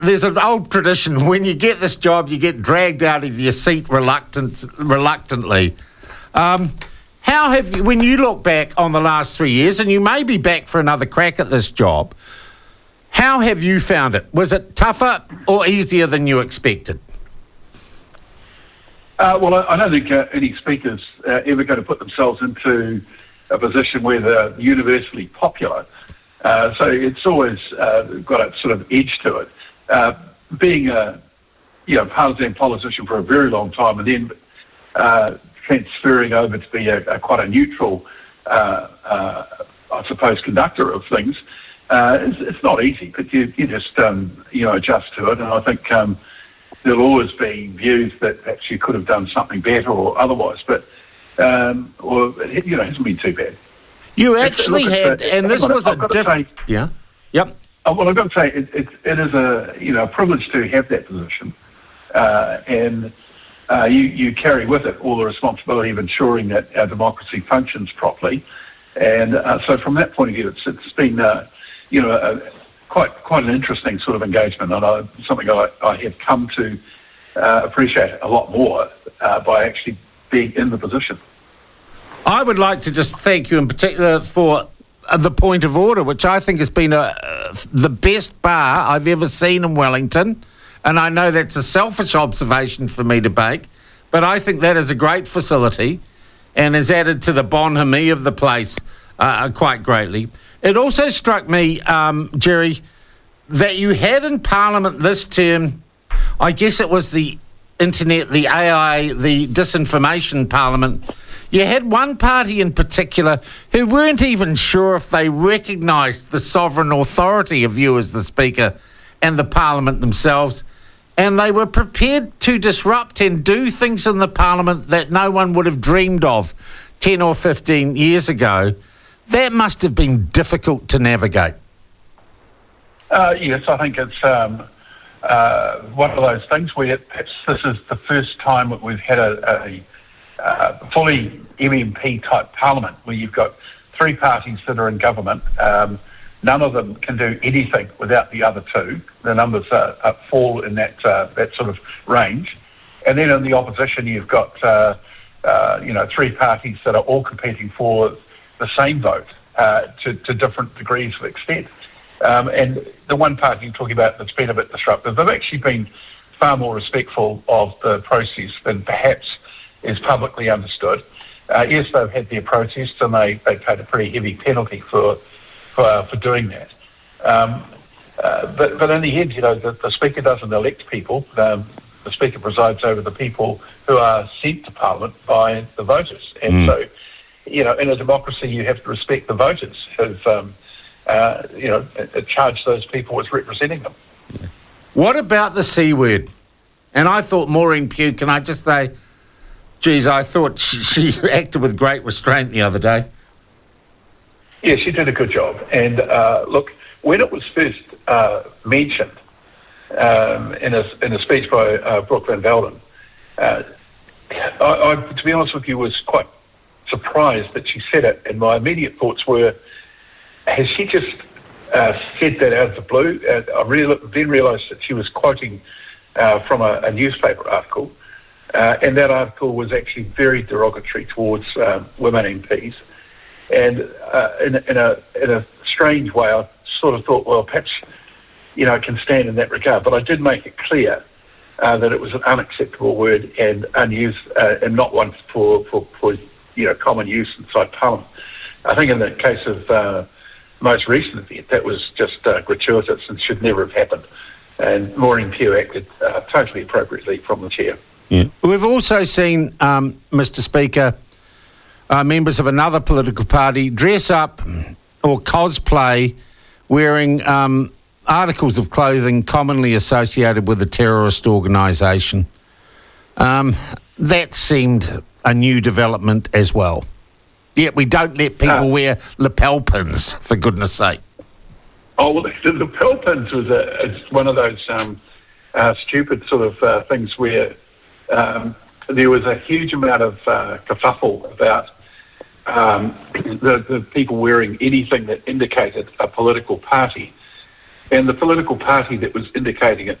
there's an old tradition. When you get this job, you get dragged out of your seat reluctantly. How have you, when you look back on the last 3 years, and you may be back for another crack at this job, how have you found it? Was it tougher or easier than you expected? Well, I don't think any speakers ever going to put themselves into a position where they're universally popular. So it's always got a sort of edge to it. Being a partisan politician for a very long time, and then transferring over to be quite a neutral, I suppose, conductor of things, it's not easy. But you just adjust to it, and I think there'll always be views that perhaps you could have done something better or otherwise. But it hasn't been too bad. You actually had, and this was a different. Yeah. Yep. Well, I've got to say, it is a privilege to have that position, and you carry with it all the responsibility of ensuring that our democracy functions properly. And so, from that point of view, it's been quite an interesting sort of engagement, and something I have come to appreciate a lot more by actually being in the position. I would like to just thank you in particular for the point of order, which I think has been the best bar I've ever seen in Wellington. And I know that's a selfish observation for me to make, but I think that is a great facility and has added to the bonhomie of the place quite greatly. It also struck me, Jerry, that you had in Parliament this term, I guess it was the internet, the AI, the disinformation Parliament. You had one party in particular who weren't even sure if they recognised the sovereign authority of you as the Speaker and the Parliament themselves, and they were prepared to disrupt and do things in the Parliament that no one would have dreamed of 10 or 15 years ago. That must have been difficult to navigate. Yes, I think it's one of those things where perhaps this is the first time that we've had a fully MMP type parliament where you've got three parties that are in government. None of them can do anything without the other two. The numbers fall in that sort of range. And then in the opposition, you've got three parties that are all competing for the same vote to different degrees of extent. And the one party you're talking about that's been a bit disruptive, they've actually been far more respectful of the process than perhaps is publicly understood. Yes, they've had their protests and they paid a pretty heavy penalty for doing that. But in the end, the Speaker doesn't elect people. The Speaker presides over the people who are sent to Parliament by the voters. And so, in a democracy, you have to respect the voters who've, charge those people with representing them. Yeah. What about the C word? And I thought Maureen Pugh, can I just say, geez, I thought she acted with great restraint the other day. Yeah, she did a good job. And look, when it was first mentioned in a speech by Brooke Van Velden, I, to be honest with you, was quite surprised that she said it. And my immediate thoughts were, has she just said that out of the blue? I then realised that she was quoting from a newspaper article. And that article was actually very derogatory towards women MPs. And in a strange way, I sort of thought, well, perhaps, it can stand in that regard. But I did make it clear that it was an unacceptable word and unused, and not one for common use inside Parliament. I think in the case of the most recent event, that was just gratuitous and should never have happened. And Maureen Pugh acted totally appropriately from the chair. Yeah. We've also seen, Mr. Speaker, members of another political party dress up or cosplay wearing articles of clothing commonly associated with a terrorist organisation. That seemed a new development as well. Yet we don't let people wear lapel pins, for goodness sake. Oh, well, the lapel pins was one of those stupid sort of things where there was a huge amount of kerfuffle about the people wearing anything that indicated a political party. and the political party that was indicating it